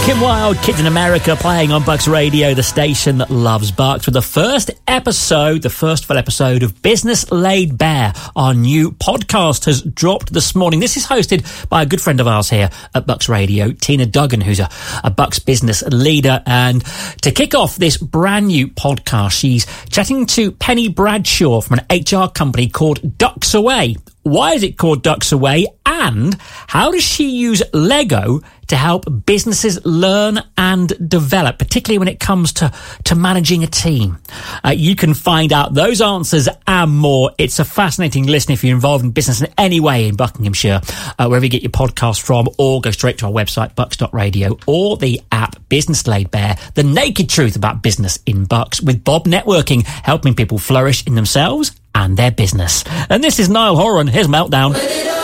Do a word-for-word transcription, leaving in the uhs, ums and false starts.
Kim Wilde, Kids in America, playing on Bucks Radio, the station that loves Bucks, with the first episode, the first full episode of Business Laid Bare. Our new podcast has dropped this morning. This is hosted by a good friend of ours here at Bucks Radio, Tina Duggan, who's a, a Bucks business leader. And to kick off this brand new podcast, she's chatting to Penny Bradshaw from an H R company called Ducks Away. Why is it called Ducks Away? And how does she use Lego to help businesses learn and develop, particularly when it comes to, to managing a team? Uh, you can find out those answers and more. It's a fascinating listen if you're involved in business in any way in Buckinghamshire, uh, wherever you get your podcast from, or go straight to our website, bucks dot radio, or the app Business Laid Bare, the naked truth about business in Bucks, with Bob Networking, helping people flourish in themselves and their business. And this is Niall Horan, his Meltdown.